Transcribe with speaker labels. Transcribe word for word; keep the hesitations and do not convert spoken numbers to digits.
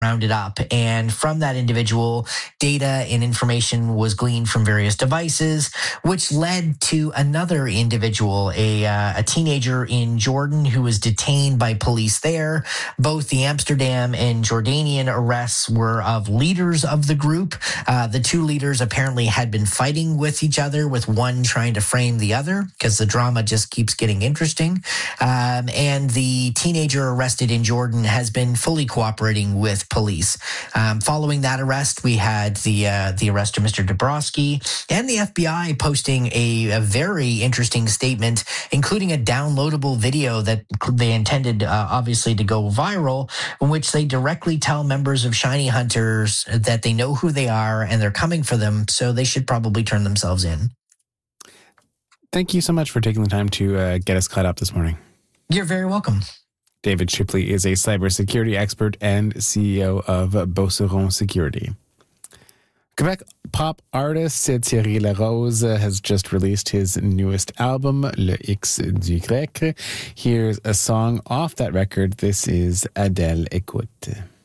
Speaker 1: rounded up. And from that individual, data and information was gleaned from various devices, which led to another individual, a, uh, a teenager in Jordan who was detained by police there. Both the Amsterdam and Jordanian arrests were of leaders of the group. Uh, the two leaders apparently had been fighting with each other, with one trying to frame the other, because the drama just keeps getting interesting. Um, and the teenager arrested in Jordan has been fully cooperating with police. Um, following that arrest, we had the uh, the arrest of Mister Dabrowski and the F B I posting a, a very interesting statement, including a downloadable video that they intended, uh, obviously, to go viral, in which they directly tell members of Shiny Hunters that they know who they are and they're coming for them, so they should probably turn themselves in.
Speaker 2: Thank you so much for taking the time to uh, get us caught up this morning.
Speaker 1: You're very welcome.
Speaker 2: David Shipley is a cybersecurity expert and C E O of Beauceron Security. Quebec pop artist Thierry Larose has just released his newest album, Le X du Grec. Here's a song off that record. This is Adèle Écoute.